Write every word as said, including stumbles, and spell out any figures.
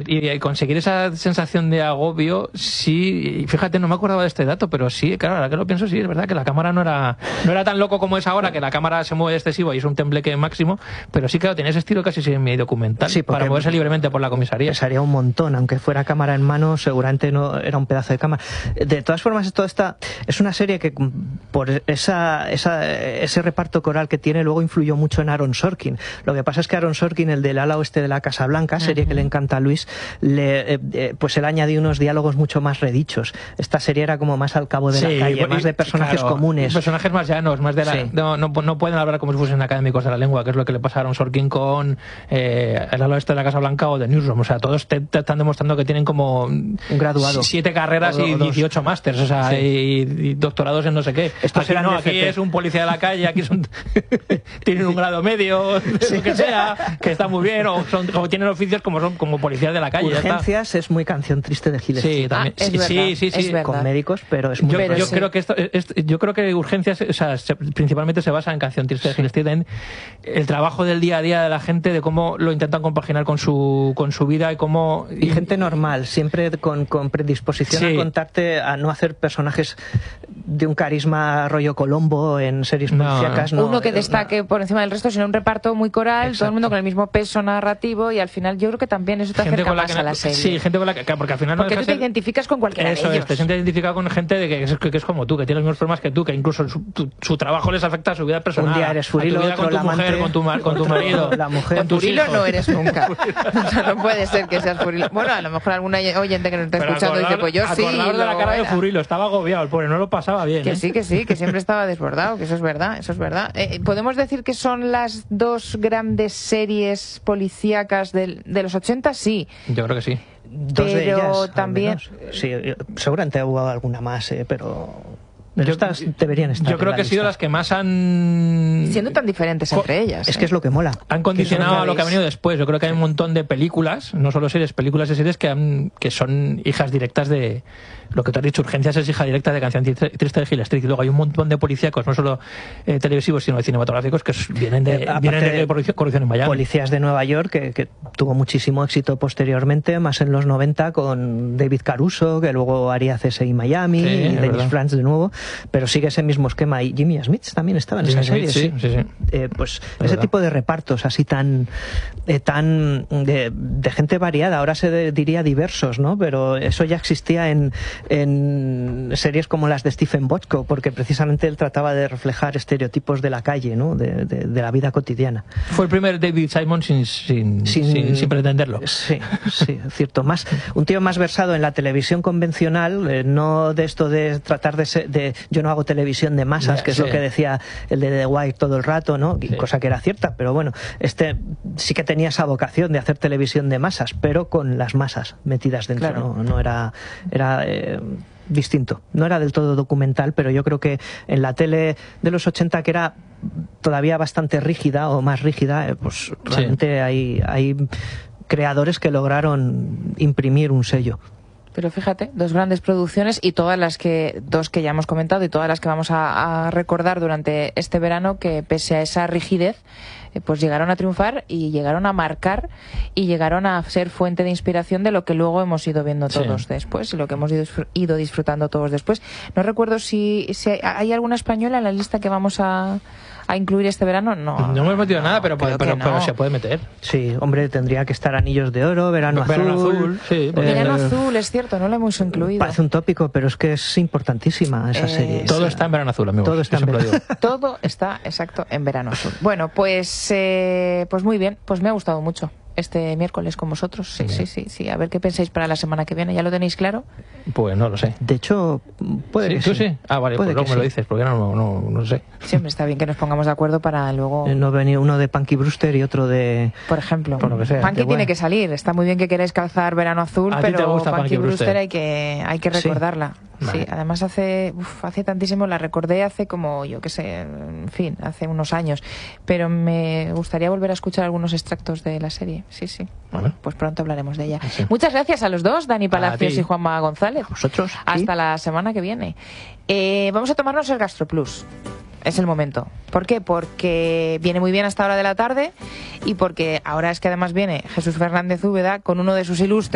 y, y conseguir esa sensación de agobio, sí, y fíjate, no me acordaba de este dato, pero sí, claro, ahora que lo pienso, sí, es verdad que la cámara no era no era tan loco como es ahora, que la cámara se mueve excesivo y es un tembleque máximo, pero sí, claro, tiene ese estilo casi semi-documental, sí, para moverse libremente por la comisaría. Pesaría un montón, aunque fuera cámara en mano, seguramente no era un pedazo de cámara. De todas formas, toda esta es una serie que por esa, esa ese reparto coral que tiene, luego influyó mucho en Aaron Sorkin. Lo que pasa es que Aaron Sorkin, el del ala oeste de la Casa Blanca, serie uh-huh. que le encanta a Luis, le, eh, eh, pues él añadió unos diálogos mucho más redichos. Esta serie era como más al cabo de sí, la calle, y, más de personajes claro, comunes. Personajes más llanos, más de la, sí. no, no, no pueden hablar como si fuesen académicos de la lengua, que es lo que le pasa a Aaron Sorkin con eh, el ala oeste de la Casa Blanca o The Newsroom. O sea, todos te, te están demostrando que tienen como un graduado, siete carreras o, y dieciocho másters, o sea, sí. y, y doctorados en no sé qué. Estos aquí no, aquí es un policía de la calle, aquí son tienen un grado medio, sí. lo que sea, que está muy bien, o, son, o tienen oficios como son como policías de la calle. Urgencias es muy canción triste de Giles. Sí, también. Ah, es sí, verdad, sí, sí, sí. Con médicos, pero es muy yo, pero yo sí. creo que esto, esto, yo creo que Urgencias, o sea, se, principalmente se basa en canción triste de Giles, sí. en el trabajo del día a día de la gente, de cómo lo intentan compaginar con su con su vida y cómo y gente normal, siempre con, con predisposición sí. a contarte, a no hacer personajes de un carisma rollo Colombo en series policíacas. No, no. Uno que destaque no. por encima del resto, sino un reparto muy coral, exacto. todo el mundo con el mismo peso narrativo, y al final yo creo que también eso te gente acerca más que, a la serie. Sí, gente con la que, porque al final porque no tú te ser, identificas con cualquiera eso de ellos. Es, te sientes identificado con gente de que, que, que es como tú, que tiene los mismos problemas que tú, que incluso su, tu, su trabajo les afecta a su vida personal. Un día eres furilo, a tu vida con tu amante, mujer, con tu, con tu otro, marido, la mujer, con furilo no eres nunca. O sea, no puede ser que seas furilo. Bueno, a lo mejor alguna oyente que nos está pero escuchando acordar, dice, pues yo sí. de la cara de furilo, estaba agobiado, el pobre, no lo pasaba bien. Que ¿eh? sí, que sí, que siempre estaba desbordado, que eso es verdad, eso es verdad. Eh, ¿Podemos decir que son las dos grandes series policíacas del, de los ochenta? Sí. Yo creo que sí. Dos pero de ellas, también... Sí, seguramente hubo alguna más, eh, pero... Pero yo, estas deberían estar. Yo creo que han sido las que más han... Siendo tan diferentes Co entre ellas. Es ¿eh? que es lo que mola. Han condicionado a lo que ha venido después. Yo creo que hay un montón de películas, no solo series, películas y series que, han, que son hijas directas de... Lo que tú has dicho, Urgencias es hija directa de Canción Triste de Hill Street. Y luego hay un montón de policíacos, no solo eh, televisivos, sino de cinematográficos, que vienen de, eh, vienen de, de corrupción en Miami. Policías de Nueva York, que, que tuvo muchísimo éxito posteriormente, más en los noventa, con David Caruso, que luego haría C S I Miami, sí, y Dennis Franz de nuevo, pero sigue ese mismo esquema. Y Jimmy Smith también estaba en Jimmy esa serie. Smith, sí, sí, sí. Eh, pues es ese verdad. Tipo de repartos así tan, eh, tan de, de gente variada, ahora se de, diría diversos, ¿no? Pero eso ya existía en en series como las de Stephen Bochco, porque precisamente él trataba de reflejar estereotipos de la calle, ¿no? de, de, de la vida cotidiana. Fue el primer David Simon sin, sin, sin, sin, sin pretenderlo. Sí, sí, cierto. Más, un tío más versado en la televisión convencional, eh, no de esto de tratar de, ser, de... Yo no hago televisión de masas, que es sí. lo que decía el de The Wire todo el rato, ¿no? Sí. Cosa que era cierta, pero bueno, este sí que tenía esa vocación de hacer televisión de masas, pero con las masas metidas dentro, claro. ¿no? No era... era eh, distinto. No era del todo documental, pero yo creo que en la tele de los ochenta, que era todavía bastante rígida o más rígida, pues realmente sí. hay, hay creadores que lograron imprimir un sello. Pero fíjate, dos grandes producciones y todas las que, dos que ya hemos comentado y todas las que vamos a, a recordar durante este verano, que pese a esa rigidez, eh, pues llegaron a triunfar y llegaron a marcar y llegaron a ser fuente de inspiración de lo que luego hemos ido viendo todos sí. después y lo que hemos ido, ido disfrutando todos después. No recuerdo si, si hay, hay alguna española en la lista que vamos a... a incluir este verano, no. No hemos metido no, nada, pero, pero, pero, no. pero se puede meter. Sí, hombre, tendría que estar Anillos de Oro, Verano, verano Azul. azul sí, eh, verano Azul, es cierto, no lo hemos incluido. Parece un tópico, pero es que es importantísima esa eh, serie. Todo está en Verano Azul, amigo. Todo está, en verano. Todo está, exacto, en Verano Azul. Bueno, pues, eh, pues muy bien, pues me ha gustado mucho este miércoles con vosotros. Sí, sí, sí, sí. A ver qué pensáis para la semana que viene. ¿Ya lo tenéis claro? Pues no lo sé. De hecho, puede ¿Sí? que ¿Tú sí. sí? Ah, vale, puede pues luego me sí. lo dices, porque no, no, no lo sé. Siempre está bien que nos pongamos de acuerdo para luego... Eh, no venía uno de Punky Brewster y otro de... Por ejemplo. Por lo que sea. Punky bueno. tiene que salir. Está muy bien que queráis calzar Verano Azul, ¿A pero ti te gusta Punky, Punky Brewster, Brewster? hay que, hay que recordarla. Sí, vale. sí. Además hace, uf, hace tantísimo, la recordé hace como, yo qué sé, en fin, hace unos años. Pero me gustaría volver a escuchar algunos extractos de la serie. Sí, sí. Bueno, pues pronto hablaremos de ella. Sí. Muchas gracias a los dos, Dani Palacios y Juanma González. A vosotros. Hasta ¿sí? la semana que viene. Eh, vamos a tomarnos el GastroPlus. Es el momento. ¿Por qué? Porque viene muy bien a esta hora de la tarde y porque ahora es que además viene Jesús Fernández Úbeda con uno de sus ilustres